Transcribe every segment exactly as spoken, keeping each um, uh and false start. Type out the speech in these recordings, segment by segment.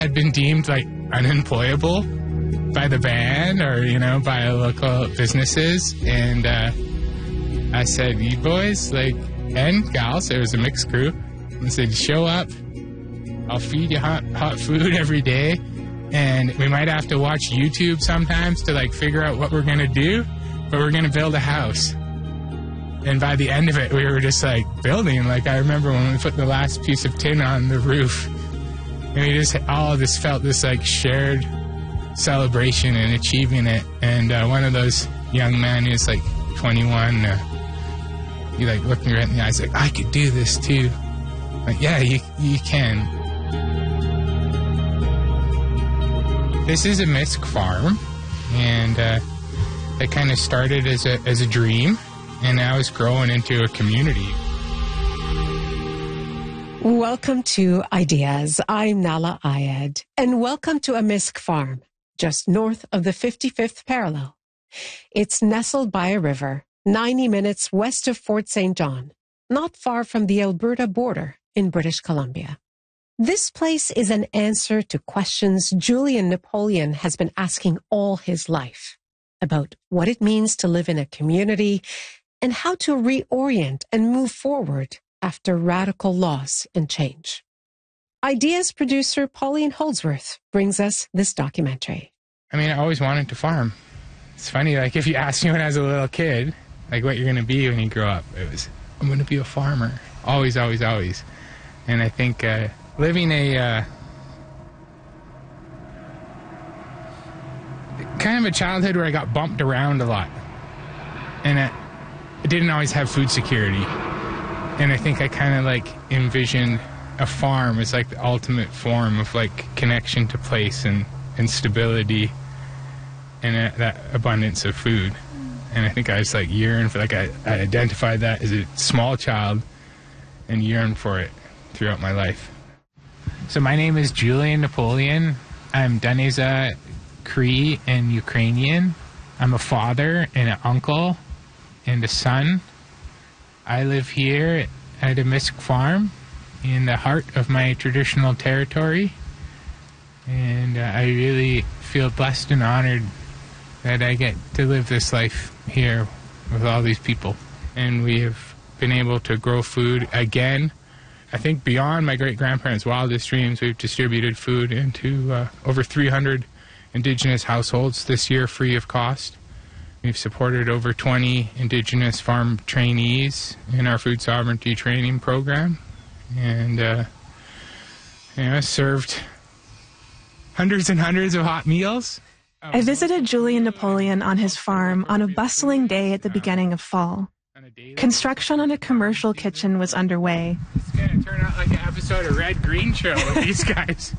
I'd been deemed like unemployable by the band or, you know, by local businesses. And uh, I said, you boys, like, and gals, it was a mixed group. I said, show up. I'll feed you hot, hot food every day. And we might have to watch YouTube sometimes to, like, figure out what we're going to do. But we're going to build a house. And by the end of it, we were just, like, building. Like, I remember when we put the last piece of tin on the roof. And we just all just felt this, like, shared celebration and achieving it. And uh, one of those young men who's, like, twenty-one, uh, he, like, looked me right in the eyes, like, I could do this, too. Like, yeah, you, you can. This is a Misk farm. And uh, it kind of started as a, as a dream. And now it's growing into a community. Welcome to Ideas. I'm Nala Ayed, and welcome to a Misk farm, just north of the fifty-fifth parallel. It's nestled by a river, ninety minutes west of Fort Saint John, not far from the Alberta border in British Columbia. This place is an answer to questions Julian Napoleon has been asking all his life about what it means to live in a community and how to reorient and move forward after radical loss and change. Ideas producer Pauline Holdsworth brings us this documentary. I mean, I always wanted to farm. It's funny, like, if you asked me when I was a little kid, like, what you're going to be when you grow up, it was, I'm going to be a farmer. Always, always, always. And I think uh, living a uh, kind of a childhood where I got bumped around a lot. And I, I didn't always have food security. And I think I kind of, like, envisioned a farm as, like, the ultimate form of, like, connection to place and, and stability and uh, that abundance of food. And I think I was, like, yearned for, like, I, I identified that as a small child and yearned for it throughout my life. So my name is Julian Napoleon. I'm Daneza Cree and Ukrainian. I'm a father and an uncle and a son. I live here at a Misk farm in the heart of my traditional territory, and uh, I really feel blessed and honored that I get to live this life here with all these people. And we have been able to grow food again. I think beyond my great-grandparents' wildest dreams, we've distributed food into uh, over three hundred Indigenous households this year free of cost. We've supported over twenty Indigenous farm trainees in our food sovereignty training program, and uh, you know, served hundreds and hundreds of hot meals. I visited Julian Napoleon on his farm on a bustling day at the beginning of fall. Construction on a commercial kitchen was underway. It's going to turn out like an episode of Red Green Show with these guys.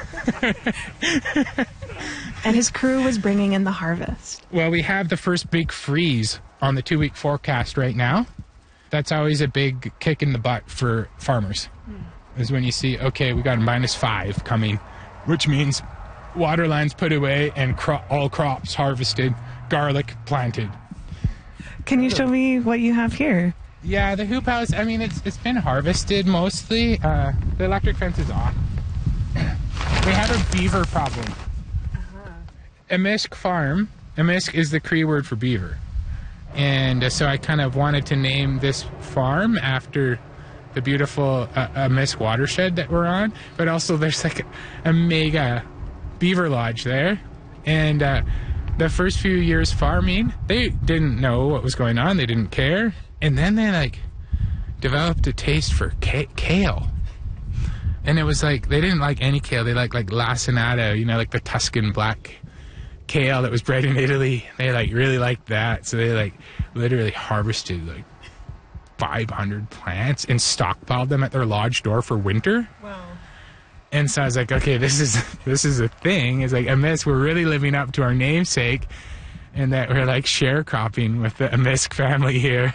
And his crew was bringing in the harvest. Well, we have the first big freeze on the two-week forecast right now. That's always a big kick in the butt for farmers. Mm. Is when you see, okay, we got a minus five coming, which means water lines put away and cro- all crops harvested, garlic planted. Can you show me what you have here? Yeah, the hoop house, I mean, it's it's been harvested mostly. Uh, the electric fence is off. We have a beaver problem. Uh-huh. A Misk farm, a Misk is the Cree word for beaver. And uh, so I kind of wanted to name this farm after the beautiful uh, uh, Misk watershed that we're on. But also there's like a, a mega beaver lodge there. And uh, the first few years farming, they didn't know what was going on. They didn't care. And then they, like, developed a taste for ca- kale. And it was like, they didn't like any kale. They liked, like, lacinato, you know, like the Tuscan black kale that was bred in Italy. They, like, really liked that. So they, like, literally harvested, like, five hundred plants and stockpiled them at their lodge door for winter. Wow. And so I was like, okay, this is this is a thing. It's like, Amisk, we're really living up to our namesake, and that we're like sharecropping with the Amisk family here.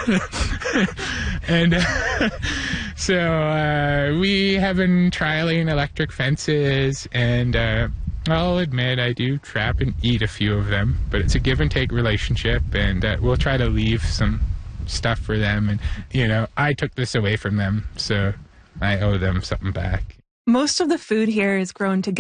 And uh, so uh, we have been trialing electric fences, and uh, I'll admit I do trap and eat a few of them, but it's a give and take relationship, and uh, we'll try to leave some stuff for them. And, you know, I took this away from them, so I owe them something back. Most of the food here is grown to